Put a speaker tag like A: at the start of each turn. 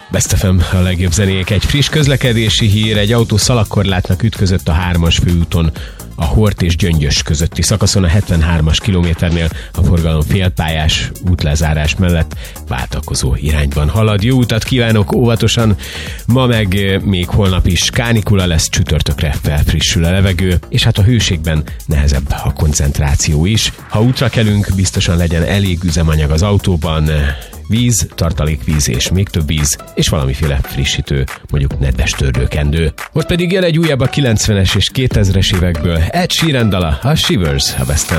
A: Best FM, a legjobb zenék. Egy friss közlekedési hír, egy autó szalagkorlátnak ütközött a 3-as főúton, a Hort és Gyöngyös közötti szakaszon, a 73-as kilométernél a forgalom félpályás útlezárás mellett váltakozó irányban halad. Jó utat kívánok, óvatosan! Ma meg még holnap is kánikula lesz, csütörtökre felfrissül a levegő, és hát a hőségben nehezebb a koncentráció is. Ha útra kelünk, biztosan legyen elég üzemanyag az autóban, víz, tartalékvíz és még több víz, és valamiféle frissítő, mondjuk nedves tőrdőkendő. Most pedig jön egy újabb a 90-es és 2000-es évekből, Ed Sheeran dala, a Shivers, a Best FM.